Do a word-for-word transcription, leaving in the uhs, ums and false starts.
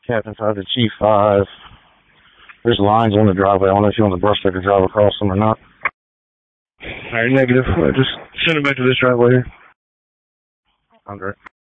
Captain five to Chief five. There's lines on the driveway. I don't know if you want the brush truck to drive across them or not. All right, negative. Uh, just send it back to this driveway here. I'm great.